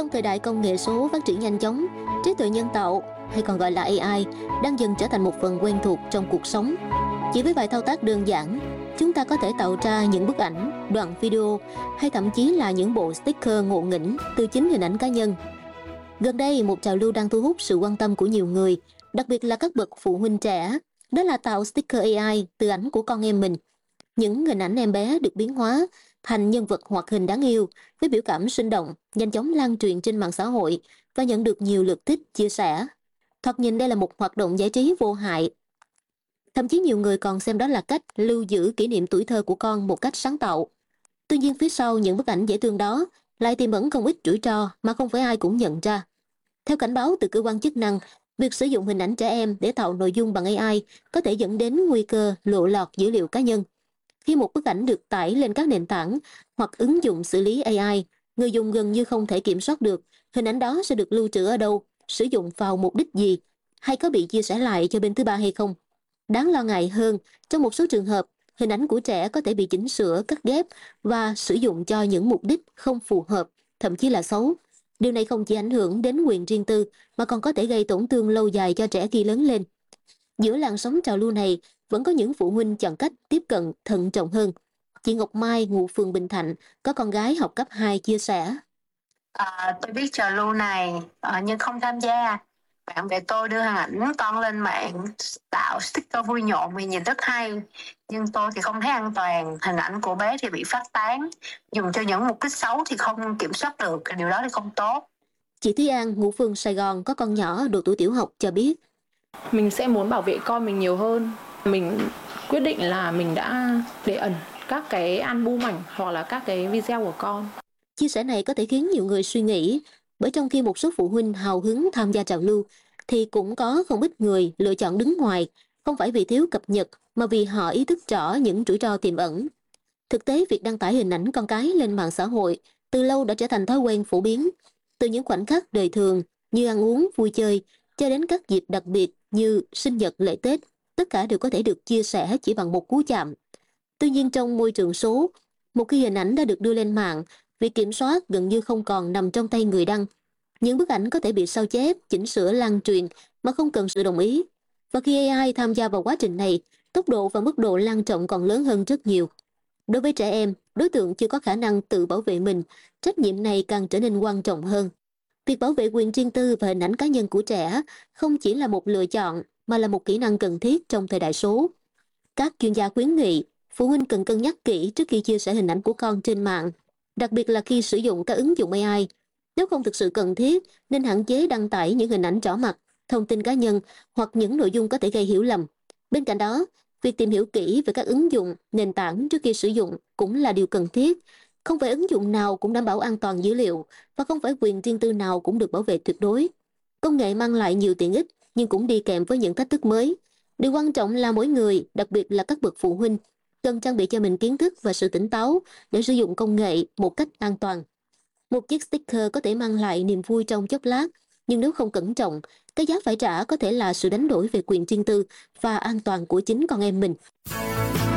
Trong thời đại công nghệ số phát triển nhanh chóng, trí tuệ nhân tạo hay còn gọi là AI đang dần trở thành một phần quen thuộc trong cuộc sống. Chỉ với vài thao tác đơn giản, chúng ta có thể tạo ra những bức ảnh, đoạn video hay thậm chí là những bộ sticker ngộ nghĩnh từ chính hình ảnh cá nhân. Gần đây, một trào lưu đang thu hút sự quan tâm của nhiều người, đặc biệt là các bậc phụ huynh trẻ, đó là tạo sticker AI từ ảnh của con em mình. Những hình ảnh em bé được biến hóa thành nhân vật hoạt hình đáng yêu với biểu cảm sinh động, nhanh chóng lan truyền trên mạng xã hội và nhận được nhiều lượt thích, chia sẻ. Thoạt nhìn đây là một hoạt động giải trí vô hại. Thậm chí nhiều người còn xem đó là cách lưu giữ kỷ niệm tuổi thơ của con một cách sáng tạo. Tuy nhiên phía sau những bức ảnh dễ thương đó lại tiềm ẩn không ít rủi ro mà không phải ai cũng nhận ra. Theo cảnh báo từ cơ quan chức năng, việc sử dụng hình ảnh trẻ em để tạo nội dung bằng AI có thể dẫn đến nguy cơ lộ lọt dữ liệu cá nhân. Khi một bức ảnh được tải lên các nền tảng hoặc ứng dụng xử lý AI, người dùng gần như không thể kiểm soát được hình ảnh đó sẽ được lưu trữ ở đâu, sử dụng vào mục đích gì, hay có bị chia sẻ lại cho bên thứ ba hay không. Đáng lo ngại hơn, trong một số trường hợp, hình ảnh của trẻ có thể bị chỉnh sửa, cắt ghép và sử dụng cho những mục đích không phù hợp, thậm chí là xấu. Điều này không chỉ ảnh hưởng đến quyền riêng tư mà còn có thể gây tổn thương lâu dài cho trẻ khi lớn lên. Giữa làn sóng trào lưu này, vẫn có những phụ huynh chọn cách tiếp cận thận trọng hơn. Chị Ngọc Mai, ngụ phường Bình Thạnh, có con gái học cấp 2 chia sẻ. Tôi biết trào lưu này, nhưng không tham gia. Bạn bè tôi đưa hình ảnh con lên mạng tạo sticker vui nhộn vì nhìn rất hay. Nhưng tôi thì không thấy an toàn, hình ảnh của bé thì bị phát tán. Dùng cho những mục đích xấu thì không kiểm soát được, điều đó thì không tốt. Chị Thúy An, ngụ phường Sài Gòn, có con nhỏ ở độ tuổi tiểu học cho biết. Mình sẽ muốn bảo vệ con mình nhiều hơn. Mình quyết định là mình đã để ẩn các cái album ảnh hoặc là các cái video của con. Chia sẻ này có thể khiến nhiều người suy nghĩ, bởi trong khi một số phụ huynh hào hứng tham gia trào lưu, thì cũng có không ít người lựa chọn đứng ngoài, không phải vì thiếu cập nhật, mà vì họ ý thức rõ những rủi ro tiềm ẩn. Thực tế, việc đăng tải hình ảnh con cái lên mạng xã hội từ lâu đã trở thành thói quen phổ biến. Từ những khoảnh khắc đời thường như ăn uống, vui chơi, cho đến các dịp đặc biệt như sinh nhật, lễ Tết, tất cả đều có thể được chia sẻ chỉ bằng một cú chạm. Tuy nhiên trong môi trường số, một khi hình ảnh đã được đưa lên mạng, việc kiểm soát gần như không còn nằm trong tay người đăng. Những bức ảnh có thể bị sao chép, chỉnh sửa, lan truyền mà không cần sự đồng ý. Và khi AI tham gia vào quá trình này, tốc độ và mức độ lan rộng còn lớn hơn rất nhiều. Đối với trẻ em, đối tượng chưa có khả năng tự bảo vệ mình, trách nhiệm này càng trở nên quan trọng hơn. Việc bảo vệ quyền riêng tư và hình ảnh cá nhân của trẻ không chỉ là một lựa chọn mà là một kỹ năng cần thiết trong thời đại số. Các chuyên gia khuyến nghị, phụ huynh cần cân nhắc kỹ trước khi chia sẻ hình ảnh của con trên mạng, đặc biệt là khi sử dụng các ứng dụng AI. Nếu không thực sự cần thiết, nên hạn chế đăng tải những hình ảnh rõ mặt, thông tin cá nhân hoặc những nội dung có thể gây hiểu lầm. Bên cạnh đó, việc tìm hiểu kỹ về các ứng dụng, nền tảng trước khi sử dụng cũng là điều cần thiết. Không phải ứng dụng nào cũng đảm bảo an toàn dữ liệu và không phải quyền riêng tư nào cũng được bảo vệ tuyệt đối. Công nghệ mang lại nhiều tiện ích nhưng cũng đi kèm với những thách thức mới. Điều quan trọng là mỗi người, đặc biệt là các bậc phụ huynh, cần trang bị cho mình kiến thức và sự tỉnh táo để sử dụng công nghệ một cách an toàn. Một chiếc sticker có thể mang lại niềm vui trong chốc lát, nhưng nếu không cẩn trọng, cái giá phải trả có thể là sự đánh đổi về quyền riêng tư và an toàn của chính con em mình.